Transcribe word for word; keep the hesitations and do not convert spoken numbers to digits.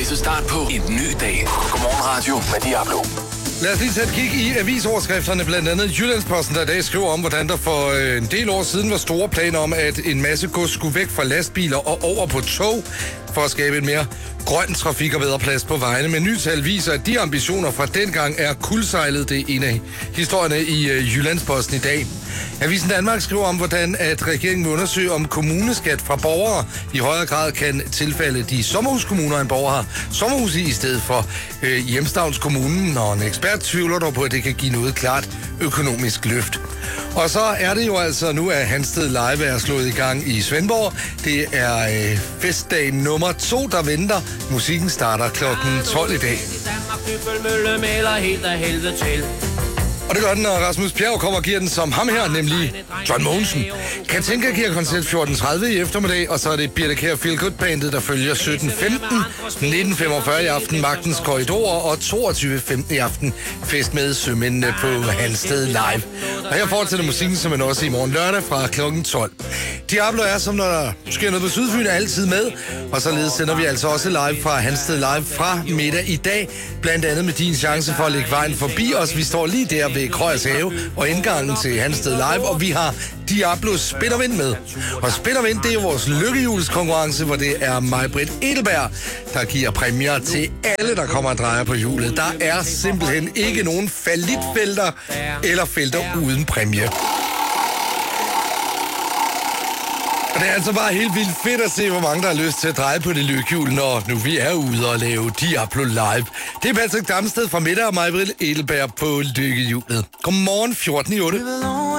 bedste start på en ny dag. Godmorgen Radio med Diablo. Lad os lige tage et kig i avisoverskrifterne, blandt andet Jyllandsposten, der i dag skriver om, hvordan der for en del år siden var store planer om, at en masse gods skulle væk fra lastbiler og over på tog, for at skabe en mere grøn trafik og bedre plads på vejene. Men nye tal viser, at de ambitioner fra dengang er kuldsejlet. Det er en af historierne i Jyllandsposten i dag. Avisen Danmark skriver om, hvordan at regeringen vil undersøge, om kommuneskat fra borgere i højere grad kan tilfælde de sommerhuskommuner, en borger har sommerhus i, i stedet for øh, hjemstavnskommunen. Og en ekspert tvivler dog på, at det kan give noget klart økonomisk løft. Og så er det jo altså nu, at Hansted Live er slået i gang i Svendborg. Det er øh, festdag nummer to, der venter. Musikken starter klokken tolv i dag. Og det gør den, når Rasmus Bjerg kommer og giver den som ham her, nemlig John Mogensen. Katinka giver koncert fjorten tredive i eftermiddag, og så er det Birte Kjær Feel Good-bandet, der følger sytten femten, nitten femogfyrre i aften Magtens Korridorer og toogtyve femten i aften fest med sømændene på Hansted Live. Og her fortsætter musikken som en også i morgen lørdag fra klokken tolv. Diablo er, som når der sker noget på Sydfyn, altid med, og således sender vi altså også live fra Hansted Live fra middag i dag, blandt andet med din chance for at lægge vejen forbi os. Vi står lige der ved Krøjers Have og indgangen til Hansted Live, og vi har Diablos Spin og Vind med. Og Spin og Vind, det er jo vores lykkehjulskonkurrence, hvor det er Maj-Britt Edelberg, der giver præmier til alle, der kommer og drejer på hjulet. Der er simpelthen ikke nogen fallitfelter eller felter uden præmie. Og det er altså bare helt vildt fedt at se, hvor mange der har lyst til at dreje på det lykkehjul, når nu vi er ude og lave Diablo Live. Det er Patrick Damsted fra Middag og Maj-Britt Edelberg på lykkehjulet. Godmorgen fjorten i otte.